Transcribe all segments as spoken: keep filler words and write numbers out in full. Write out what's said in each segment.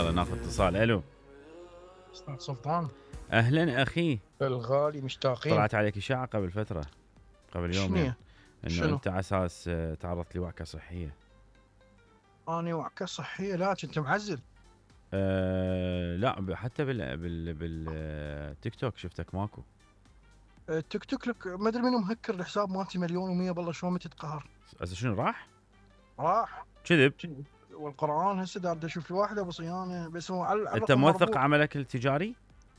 يلا ناخذ اتصال. الو استاذ سلطان، اهلا اخي. الغالي مشتاقين. طلعت عليك اشاعه قبل فتره، قبل يومين، شنو انه شنو انت على اساس آه، تعرضت لوعكه صحيه. اني وعكه صحيه؟ لا كنت معزل. أه لا ب- حتى بال بال بالتيك توك شفتك ماكو. التيك توك لك ما ادري منو مهكر الحساب مالتي مليون ومية. بالله شلون متتقهر. هسه شنو راح؟ راح. كذب. شنو؟ والقران هسه دار اشوف لي واحده بصيانه، بس هو على على انت الرقم موثق مربوط. عملك التجاري؟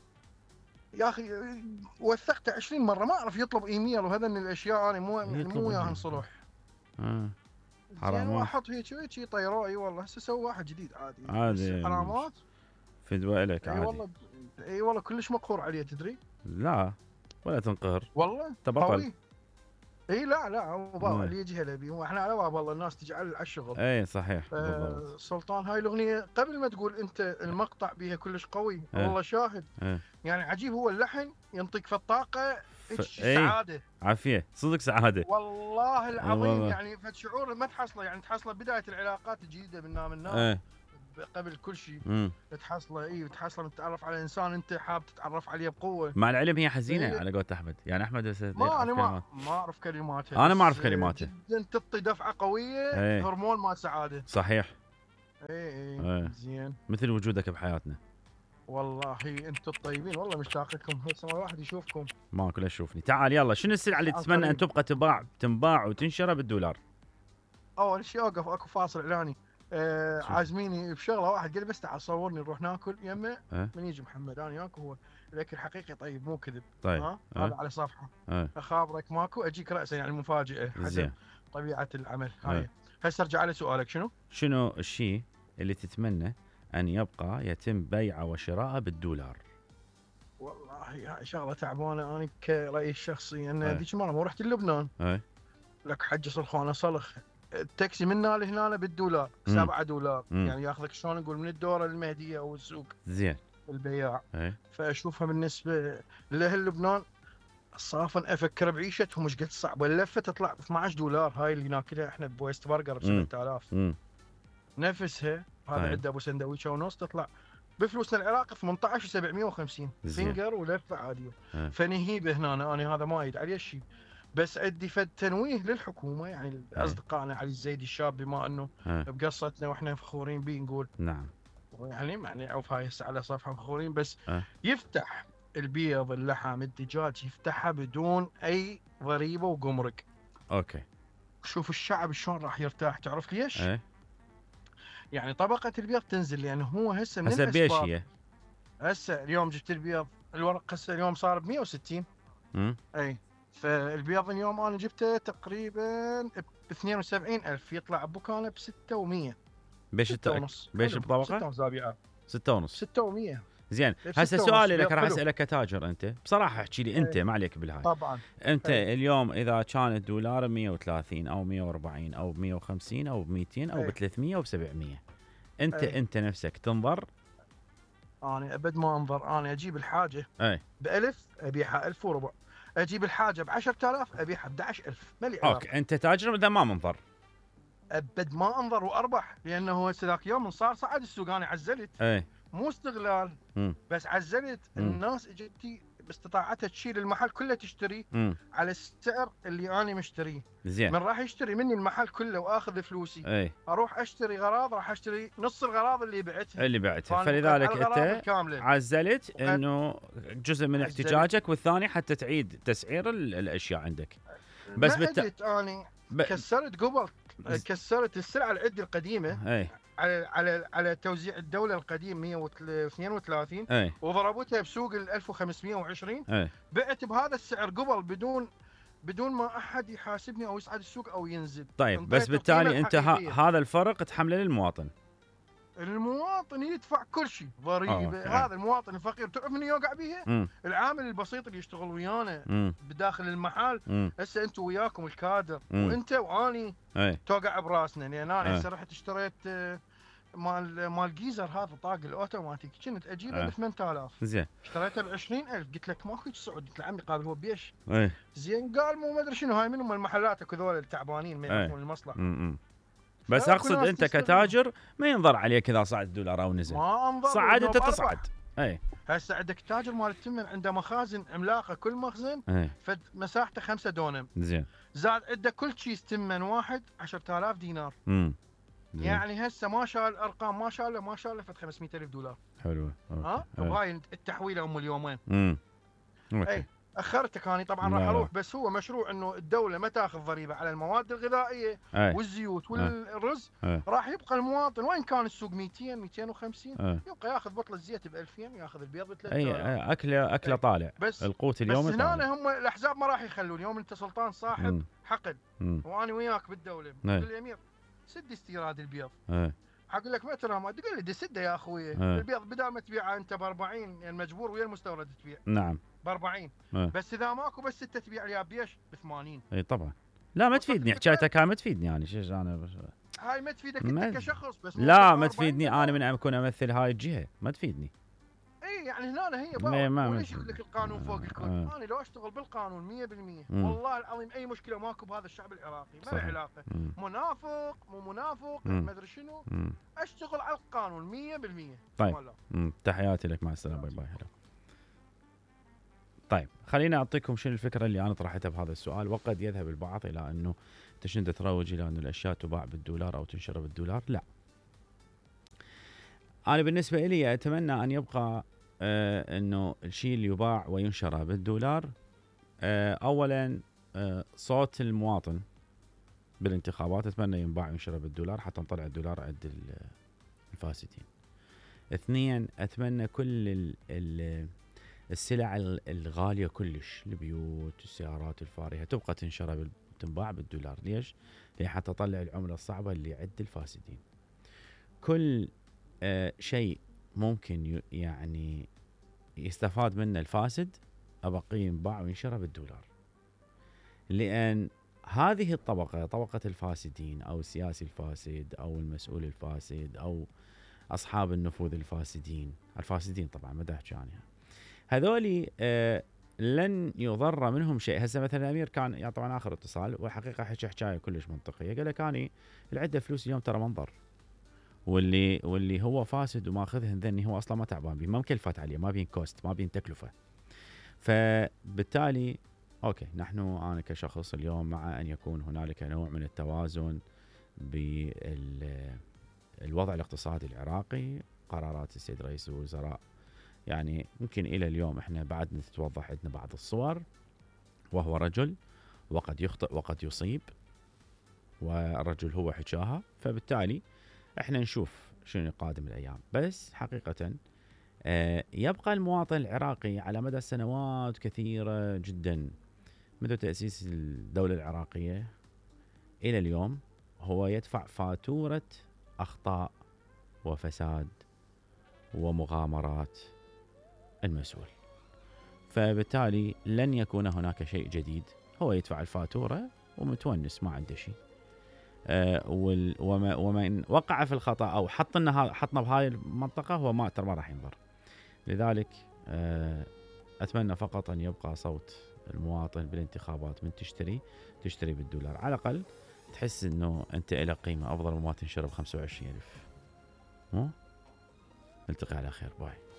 يا اخي وثقته عشرين مره، ما اعرف يطلب ايميل وهذا من الاشياء انا مو يعني يطلب مو وياه إيميل. نصلح. اه زين حرامات واحط هيك هيك طيروا. اي والله هسه سوى واحد جديد عادي، بس عادي، مش حرامات. فدوى لك اي عادي. والله. اي والله كلش مقهور عليه تدري. لا ولا تنقهر، والله انت بطل. قوي. اي لا لا هو بابا ايه اللي يجي هلا بيه، احنا على باب الله الناس تجعل على الشغل. ايه صحيح بالضبط. آه سلطان، هاي الاغنيه قبل ما تقول انت المقطع بيها كلش قوي، ايه والله شاهد. ايه يعني عجيب، هو اللحن ينطيك في الطاقه، ف... هيك ايه سعاده. عافيه صدق سعاده. والله ايه العظيم والله. يعني فد شعور ما تحصله، يعني تحصله بدايه العلاقات الجديده من نام الناس ايه قبل كل شيء. امم تحصله اي تحصله تتعرف على انسان انت حاب تتعرف عليه بقوه. مع العلم هي حزينه إيه، على قولة احمد، يعني احمد بس ما يعرف انا ما كلمات. ما اعرف كلماتها، انا ما بس اعرف آه، كلماته. جدا تعطي دفعه قويه، ايه هرمون مال سعاده. صحيح. اي اي ايه زين. مثل وجودك بحياتنا. والله انتم الطيبين، والله مشتاق لكم، هسه ما واحد يشوفكم. ما كله تشوفني. تعال يلا، شنو السلعه اللي عن تتمنى ان قريب. تبقى تباع تنباع وتنشرى بالدولار؟ اول شيء اوقف اكو فاصل اعلاني. آه شو؟ عازميني بشغله، واحد قال بس تعال صورني نروح ناكل يمه. ايه من يجي محمد انا وياك، هو الاكل حقيقي طيب مو كذب. طيب ها هذا ايه على صفحه. ايه اخابرك ماكو، اجيك راسا يعني مفاجاه حسب زين. طبيعه العمل ايه هاي. هسه ارجع على سؤالك شنو؟ شنو الشيء اللي تتمنى ان يبقى يتم بيعه وشراءه بالدولار؟ والله هاي شغله تعبانه. انا كرايي الشخصي ان ايه ذيك المره ما رحت لبنان، ايه لك حج صلخانه صلخ. التاكسي من هنا لهنا بالدولار، امم سبعة دولار، امم يعني ياخذك شلون نقول من الدوره المهديه او السوق زين. البياع. ايه فاشوفها بالنسبه لاهل لبنان صافا افكر بعيشتهم مش قد صعبه. اللفه تطلع ب اثنعش دولار، هاي اللي ناكلها احنا بويست برجر ب امم سبعة آلاف. امم نفسها هذا طيب عنده ابو سندويشه ونص تطلع بفلوسنا العراقي ثمانية عشر وسبعمية وخمسين زين. فينجر ولفه عاديه. ايه فنهيبه هنا انا, أنا هذا ما يد عليه شيء. بس عندي فد تنويه للحكومه، يعني ايه اصدقائنا علي الزيدي الشاب، بما انه ايه بقصتنا واحنا فخورين به نقول، نعم. يعني يعني عوف هاي هسه على صفحه فخورين، بس ايه يفتح البيض اللحم الدجاج يفتحها بدون اي ضريبه وجمرك. اوكي. شوف الشعب شلون راح يرتاح، تعرف ليش؟ ايه يعني طبقه البيض تنزل، لان هو هسه من حسب بيش الاسباب. هي. هسه اليوم جبت البيض الورق هسه اليوم صار ب مية وستين. امم اي فالبيض اليوم انا جبته تقريبا ب اثنين وسبعين ألف، يطلع بكانه ب ستة ومية. بيش ستة التأك... ونص بيش حلو، بطبقه ستة ونص زابيعات. ستة ونص. ستة ومية. زين. هسه بستة ونص سؤالي لك بيض راح حلو. اسالك كتاجر انت بصراحه، احكي لي انت ايه ما عليك بالهاي. طبعا. انت ايه اليوم اذا كان الدولار مية وثلاثين او مية وأربعين او مية وخمسين او ب مئتين او ب ايه ثلاثمية او ب سبعمية، انت ايه انت نفسك تنظر؟ انا ابد ما انظر. انا اجيب الحاجه اي بألف ابيعها ألف وربع، اجيب الحاجه ب عشرة آلاف ابيعها أحد عشر ألف، ما لي علاقه. اوكي انت تاجر اذا ما منظر. ابد ما انظر واربح، لانه هسه ذاك يوم من صار صعد السوق انا عزلت. اي مو استغلال، امم بس عزلت. امم الناس اجتي باستطاعتها تشيل المحل كله تشتري امم على السعر اللي انا مشتريه. زين. من راح يشتري مني المحل كله واخذ فلوسي، اي اروح اشتري غراض راح اشتري نص الغراض اللي بعتها. اللي بعتها، فانا بقيت فلذلك على الغراض انت الكامله. عزلت بقيت انه جزء من عزلت. احتجاجك، والثاني حتى تعيد تسعير ال- الاشياء عندك. بس ما بالت... اجيت اني ب... كسرت قبل، بز... كسرت السلعه العده القديمه اي على على على توزيع الدوله القديم مية واثنين وثلاثين، اي وضربتها بسوق ال ألف وخمسمية وعشرين. اي بعت بهذا السعر قبل بدون بدون ما احد يحاسبني او يصعد السوق او ينزل. طيب بس انطيته القيمه بالتالي انت ه... الحقيقيه. هذا الفرق تحمله للمواطن. المواطن يدفع كل شيء ضريبه. اوكي. هذا المواطن الفقير تعرف من يوقع بيها؟ امم العامل البسيط اللي يشتغل ويانا امم بداخل المحل. امم هسه انتم وياكم الكادر، امم وانت واني اي توقع براسنا، لان انا اي هسه رحت اشتريت آه، مال مال جيزر هذا طاق الاوتوماتيك، كنت اجيبه ب اي ثمانية آلاف، زين. اشتريته ب عشرين ألف. قلت لك ماكو هيك صعود، قلت له عمي قابل هو بيش. اي زين قال مو ما ادري شنو هاي، منهم المحلات اكو ذول التعبانين ما اي يعرفون المصلحه. امم بس فأكو اقصد ناس انت تستغل. كتاجر ما ينظر عليك اذا صعد الدولار او نزل، ما انظر صعد إنه انت بأربح. تصعد. اي هسه عندك تاجر مال التمن عنده مخازن عملاقه، كل مخزن اي فد مساحته خمسة دونم، زين. زاد عنده كل كيس تمن واحد عشرة آلاف دينار. امم زين. يعني هسه ما شال ارقام، ما شال ما شال فد خمسمية ألف دولار. حلو. ها اوكي. بهاي التحويله ام اليومين. امم اوكي. اي اخرتك اني طبعا لا راح لا. اروح، بس هو مشروع انه الدوله ما تاخذ ضريبه على المواد الغذائيه اي والزيوت والرز. اي راح يبقى المواطن وين كان السوق مئتين مئتين وخمسين، اي يبقى ياخذ بطله زيت ب ألفين، ياخذ البيض ب اي ثلاثة آلاف. اكله اكله إي. طالع. بس القوت بس اليومي هنا طالع. هم الاحزاب ما راح يخلون. اليوم انت سلطان صاحب مم. حقل، امم وانا وياك بالدوله، إي. تقول لي امير سد استيراد البيض، اي حقول لك متى ما تقول لي دي سده يا اخوي. إي. البيض بدال ما تبيعه انت ب أربعين، يعني مجبور ويا المستورد تبيع نعم. ب أربعين، إي. بس اذا ماكو بس انت تبيع لي بيش ب ثمانين. اي طبعا. لا ما وصلت تفيدني الفكرة؟ حكايتك، هاي ما تفيدني يعني شيش انا بس. هاي ما تفيدك ما- انت كشخص، بس لا موظف ما أربعين تفيدني دولار. انا من اكون امثل هاي الجهه، ما تفيدني. اي يعني هنا هي ما- بقى ما- وليش ما- يقول لك القانون فوق الكل. آه. انا لو اشتغل بالقانون مية بالمية مم. والله العظيم اي مشكله ماكو بهذا الشعب العراقي، ما له صحيح. علاقه مم. منافق مو منافق مم. ما ادري شنو، مم. اشتغل على القانون مية بالمية. طيب. والله. مم. تحياتي لك، مع السلامه، باي باي. هلا. طيب خليني اعطيكم شنو الفكره اللي انا طرحتها بهذا السؤال. وقد يذهب البعض الى انه انت شنو تروج الى انه الاشياء تباع بالدولار او تنشر بالدولار. لا، انا بالنسبه لي اتمنى ان يبقى آه انه الشيء اللي يباع وينشر بالدولار آه اولا آه صوت المواطن بالانتخابات، اتمنى ينباع وينشر بالدولار حتى نطلع الدولار عند ال- الفاسدين. اثنين، اتمنى كل ال ال السلع ال- الغاليه كلش، البيوت، السيارات الفارهه، تبقى تنشر بال- تنباع بالدولار. ليش؟ ليه؟ حتى تطلع العمله الصعبه اللي عند الفاسدين. كل آه شيء ممكن ي- يعني يستفاد منه الفاسد ابقيه ينباع وينشر بالدولار، لان هذه الطبقه، طبقه الفاسدين او السياسي الفاسد او المسؤول الفاسد او اصحاب النفوذ الفاسدين، الفاسدين طبعا ما احكي عنها، هذولي آه لن يضر منهم شيء. هسه مثلا الامير كان يعني طبعا اخر اتصال والحقيقه حكى حكايه كلش منطقيه، قال لك اني العده فلوس اليوم ترى منظر، واللي واللي هو فاسد وماخذهن ذني هو اصلا ما تعبان بيه، ما مكلفت عليه، ما بين كوست، ما بين تكلفه. فبالتالي اوكي، نحن انا كشخص اليوم مع ان يكون هنالك نوع من التوازن بالوضع الاقتصادي العراقي، قرارات السيد رئيس الوزراء يعني ممكن الى اليوم احنا بعد تتوضح عندنا بعض الصور، وهو رجل وقد يخطئ وقد يصيب، والرجل هو حكاها، فبالتالي احنا نشوف شنو قادم الايام. بس حقيقه آه يبقى المواطن العراقي على مدى سنوات كثيره جدا منذ تاسيس الدوله العراقيه الى اليوم هو يدفع فاتوره اخطاء وفساد ومغامرات المسؤول. فبالتالي لن يكون هناك شيء جديد، هو يدفع الفاتوره ومتونس ما عنده شيء. أه وما ومن وقع في الخطا او حطنا حطنا بهاي المنطقه هو ما ترى ما راح ينظر. لذلك أه اتمنى فقط ان يبقى صوت المواطن بالانتخابات، من تشتري تشتري بالدولار، على الاقل تحس انه انت له قيمه افضل مما تنشر ب خمسة وعشرين ألف. مو نلتقي على خير، باي.